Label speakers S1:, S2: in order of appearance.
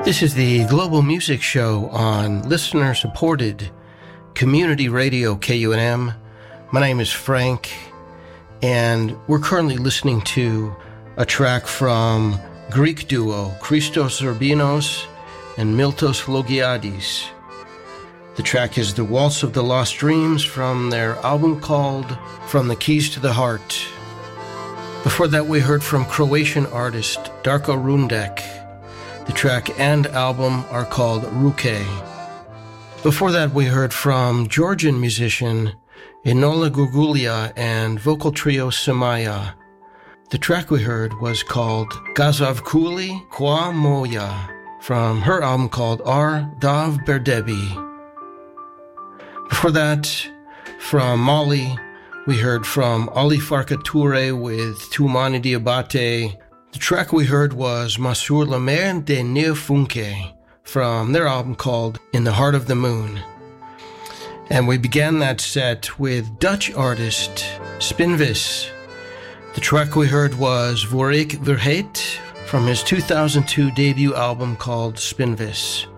S1: This is the Global Music Show on listener-supported community radio KUNM. My name is Frank, and we're currently listening to a track from Greek duo Christos Zorbinos and Miltos Logiadis. The track is The Waltz of the Lost Dreams from their album called From the Keys to the Heart. Before that, we heard from Croatian artist Darko Rundek. The track and album are called Ruke. Before that, we heard from Georgian musician Enola Gurgulia and vocal trio Samaya. The track we heard was called Gazavkuli Kwa Moya from her album called Ar Dav Berdebi. Before that, from Mali, we heard from Ali Farka Toure with Toumani Diabate. The track we heard was Masur la Mer de Neofunke from their album called In the Heart of the Moon. And we began that set with Dutch artist Spinvis. The track we heard was Voor ik vergeet from his 2002 debut album called Spinvis.